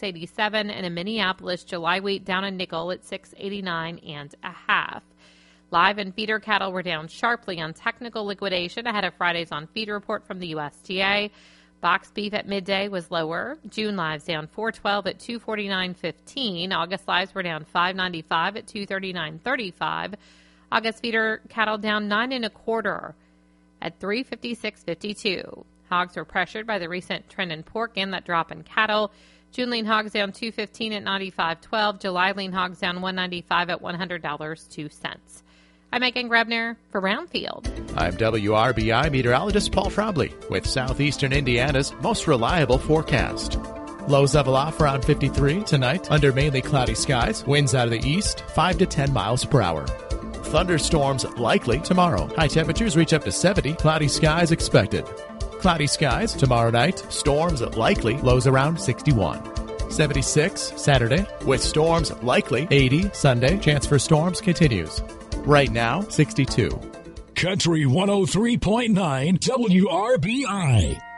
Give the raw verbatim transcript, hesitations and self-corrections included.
eighty-seven, and in Minneapolis, July wheat down a nickel at six eighty-nine and a half. Live and feeder cattle were down sharply on technical liquidation ahead of Friday's on feed report from the U S D A. Box beef at midday was lower. June lives down four twelve at two forty-nine fifteen. August lives were down five ninety-five at two thirty-nine thirty-five. August feeder cattle down nine and a quarter at three fifty-six fifty-two. Hogs were pressured by the recent trend in pork and that drop in cattle. June lean hogs down two fifteen at ninety-five twelve. July lean hogs down one ninety-five at one hundred dollars and two cents. I'm Megan Grebner for Brownfield. I'm W R B I meteorologist Paul Frobley with Southeastern Indiana's most reliable forecast. Lows level off around fifty-three tonight under mainly cloudy skies. Winds out of the east, five to ten miles per hour. Thunderstorms likely tomorrow. High temperatures reach up to seventy. Cloudy skies expected. Cloudy skies tomorrow night. Storms likely. Lows around sixty-one. seventy-six Saturday with storms likely. eighty Sunday. Chance for storms continues. Right now, sixty-two. Country one oh three point nine W R B I.